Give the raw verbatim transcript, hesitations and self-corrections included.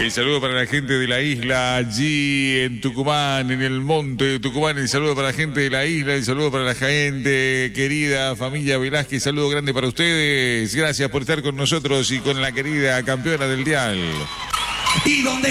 El saludo para la gente de la isla, allí en Tucumán, en el monte de Tucumán. El saludo para la gente de la isla, el saludo para la gente querida, familia Velázquez. Saludo grande para ustedes. Gracias por estar con nosotros y con la querida campeona del dial. ¿Y dónde